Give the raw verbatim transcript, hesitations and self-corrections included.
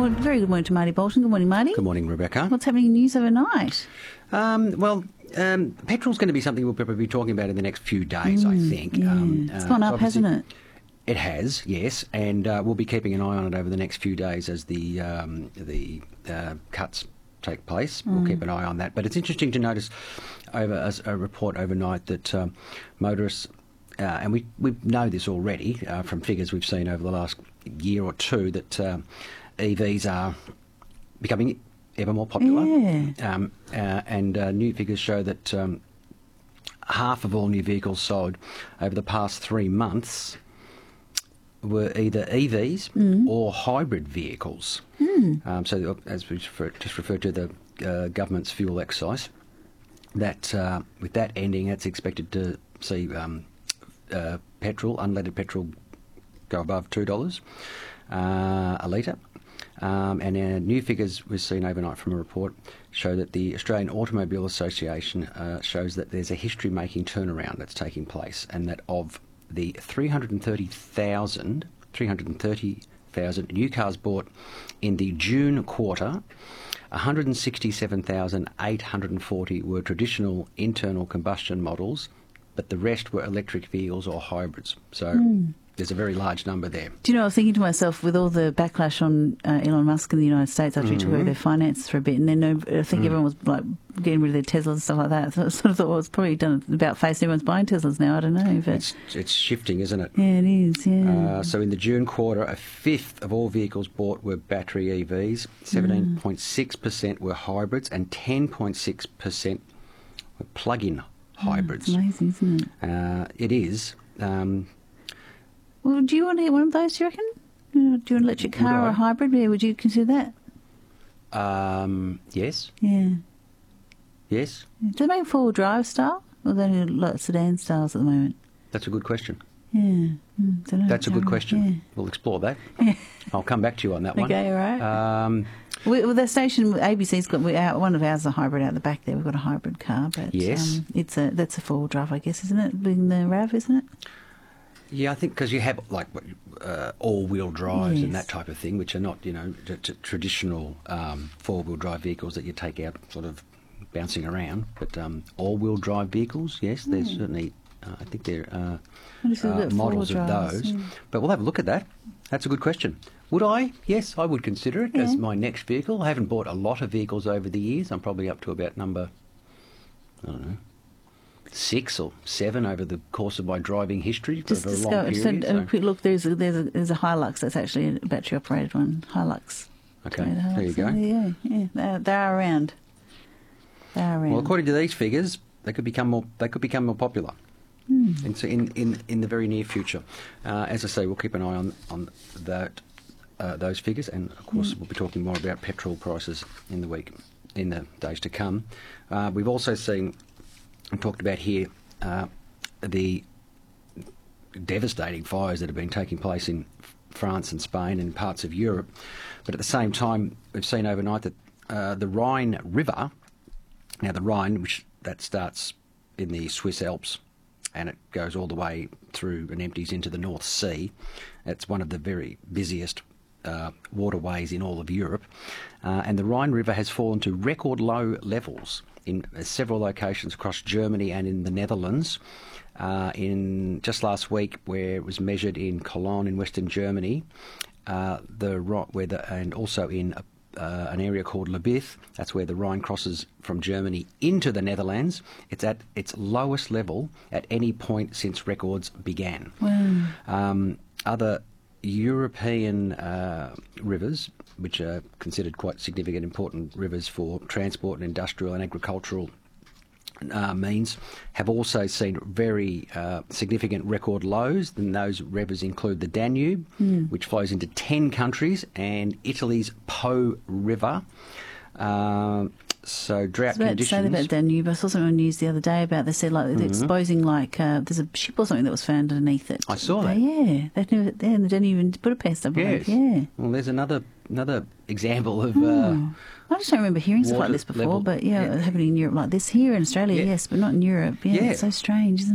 Well, very good morning to Marty Bolton. Good morning, Marty. Good morning, Rebecca. What's happening in news overnight? Um, well, um, petrol's going to be something we'll probably be talking about in the next few days, Mm, I think. Yeah. Um, it's uh, gone so up, hasn't it? It has, yes, and uh, we'll be keeping an eye on it over the next few days as the um, the uh, cuts take place. Mm. We'll keep an eye on that. But it's interesting to notice over as a report overnight that um, motorists, uh, and we we know this already uh, from figures we've seen over the last year or two, that um, E Vs are becoming ever more popular. Yeah. Um, uh, and uh, new figures show that um, half of all new vehicles sold over the past three months were either E Vs Mm. or hybrid vehicles. Mm. Um, so, as we refer, just referred to the uh, government's fuel excise, that uh, with that ending, it's expected to see um, uh, petrol, unleaded petrol, go above two dollars uh, a litre. Um, and uh, new figures we've seen overnight from a report show that the Australian Automobile Association uh, shows that there's a history-making turnaround that's taking place, and that of the three hundred thirty thousand new cars bought in the June quarter, one hundred sixty-seven thousand eight hundred forty were traditional internal combustion models, but the rest were electric vehicles or hybrids. So Mm. there's a very large number there. Do you know, I was thinking to myself, with all the backlash on uh, Elon Musk in the United States after he took over Mhm. their finances for a bit, and then uh, I think Mm. everyone was like getting rid of their Teslas and stuff like that. So I sort of thought, well, it's probably done about face. Everyone's buying Teslas now. I don't know, but It's, it's shifting, isn't it? yeah, it is. Yeah. Uh, so in the June quarter, a fifth of all vehicles bought were battery E Vs, seventeen point six percent were hybrids, and ten point six percent were plug-in hybrids. It's amazing, isn't it? Uh, it is. Um, Well, do you want to get one of those, do you reckon? Uh, Do you want an electric Would car or I? a hybrid? Yeah, would you consider that? um, yes, Yeah. yes, Do they make four-wheel drive style? Or are they like sedan styles at the moment? that's a good question. Yeah. Mm, don't know. That's a good Don't know. question. We'll explore that. Yeah. I'll come back to you on that Yeah. one. Okay, all right. Um, We, well, the station, A B C's got, we, our, one of ours is a hybrid out the back there. We've got a hybrid car, but Yes. um, it's a that's a four-wheel drive, I guess, isn't it? Being the RAV, isn't it? Yeah, I think because you have like uh, all-wheel drives and Yes. that type of thing, which are not, you know, t- t- traditional um, four-wheel drive vehicles that you take out sort of bouncing around. But um, all-wheel drive vehicles, yes, there's Hmm. certainly, uh, I think there are What if we've uh, got models of four-wheel drives? those. Yeah. But we'll have a look at that. That's a good question. Would I? Yes, I would consider it as Yeah. my next vehicle. I haven't bought a lot of vehicles over the years. I'm probably up to about number, I don't know, six or seven over the course of my driving history for Just, a just long go, period. just a, so- a quick look. There's a, there's a there's a Hilux that's actually a battery-operated one. Hilux. Okay, Toyota Hilux. there you go. Yeah, yeah, they're, they're around. They're around. Well, according to these figures, they could become more. They could become more popular. Hmm. And so in, in, in the very near future. Uh, as I say, we'll keep an eye on on that uh, those figures, and of course Mm. we'll be talking more about petrol prices in the week, in the days to come. Uh, we've also seen and talked about here uh, the devastating fires that have been taking place in France and Spain and parts of Europe, but at the same time, we've seen overnight that uh, the Rhine River. Now, the Rhine, which that starts in the Swiss Alps, and it goes all the way through and empties into the North Sea. It's one of the very busiest uh, waterways in all of Europe. Uh, and the Rhine River has fallen to record low levels in uh, several locations across Germany and in the Netherlands. Uh, in just last week, where it was measured in Cologne in Western Germany, uh, the Ro- where the, and also in a Uh, an area called Lubith. That's where the Rhine crosses from Germany into the Netherlands. It's at its lowest level at any point since records began. Wow. Um, other European uh, rivers, which are considered quite significant, important rivers for transport and industrial and agricultural Uh, means, have also seen very uh, significant record lows, and those rivers include the Danube, Mm. which flows into ten countries, and Italy's Po River. Uh, so drought I was about to say conditions. about Danube. I saw something on the news the other day about they said like they're Mhm. exposing like uh, there's a ship or something that was found underneath it. I saw Uh, that. yeah, they knew it there in the Danube in Budapest, I believe. Yes. Yeah. Well, there's another another example of. Uh, Oh. I just don't remember hearing stuff like water this before, level. but yeah, Yeah. happening in Europe like this. Here in Australia, Yeah. yes, but not in Europe. Yeah, Yeah. it's so strange, isn't it?